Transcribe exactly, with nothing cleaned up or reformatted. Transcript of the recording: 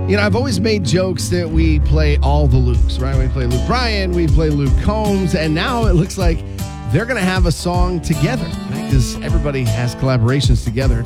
You know, I've always made jokes that we play all the Lukes, right? We play Luke Bryan, we play Luke Combs, and now it looks like they're going to have a song together, right? Because everybody has collaborations together.